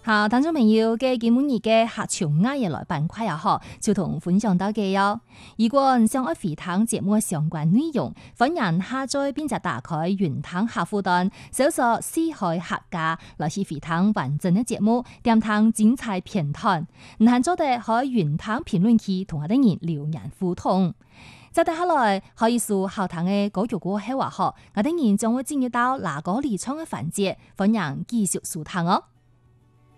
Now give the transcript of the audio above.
好，聽眾朋友嘅今日嘅客場藝人來板塊啊，嗬，就同分享到嘅喲。如果你想愛回聽節目相關內容，歡迎下載並且打開雲聽客戶端，搜索四海客家來去回聽完整嘅節目，點聽精彩片段。唔限做嘅可以雲聽評論區同我哋人留言互動。接住下來可以數後堂嘅歌曲過後話，嗬，我哋人將會進入到哪個離場嘅環節，歡迎繼續收聽哦。